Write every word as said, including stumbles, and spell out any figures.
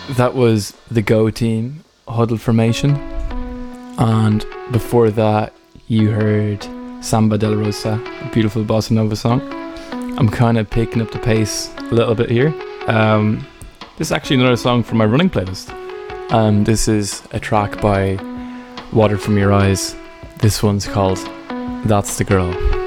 That was the Go Team, Huddle Formation. And before that, you heard Samba del Rosa, a beautiful bossa nova song. I'm kind of picking up the pace a little bit here. Um, this is actually another song from my running playlist. Um, this is a track by Water From Your Eyes. This one's called That's the Girl.